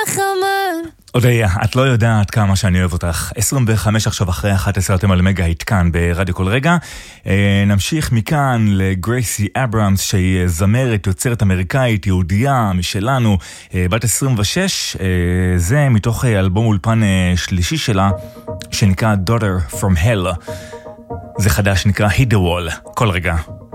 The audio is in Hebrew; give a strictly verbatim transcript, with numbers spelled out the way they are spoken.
חמוד. אודיה, את לא יודעת כמה שאני אוהב אותך. עשרים וחמש עכשיו אחרי אחת עשרה אתם על מגה היט כאן ברדיו כל רגע. אה, נמשיך מכאן לגרייסי אברהמס, שהיא זמרת, יוצרת אמריקאית, יהודייה משלנו, אה, בת עשרים ושש. אה, זה מתוך אה, אלבום אולפן אה, שלישי שלה, שנקרא Daughter from Hell. זה חדש, נקרא Hit the Wall. כל רגע.